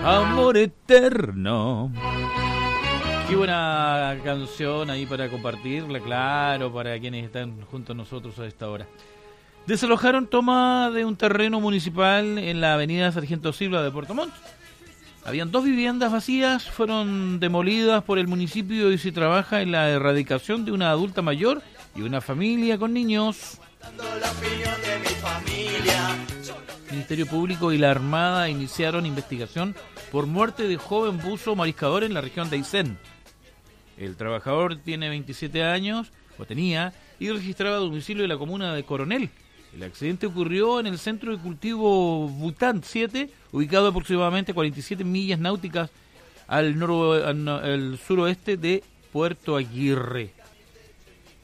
Amor eterno. Qué buena canción ahí para compartirla, claro, para quienes están junto a nosotros a esta hora. Desalojaron toma de un terreno municipal en la avenida Sargento Silva de Puerto Montt. Habían 2 viviendas vacías, fueron demolidas por el municipio y se trabaja en la erradicación de una adulta mayor y una familia con niños. El Ministerio Público y la Armada iniciaron investigación por muerte de joven buzo mariscador en la región de Aysén. El trabajador tiene 27 años, o tenía, y registraba domicilio en la comuna de Coronel. El accidente ocurrió en el centro de cultivo Bután 7, ubicado aproximadamente 47 millas náuticas al suroeste de Puerto Aguirre.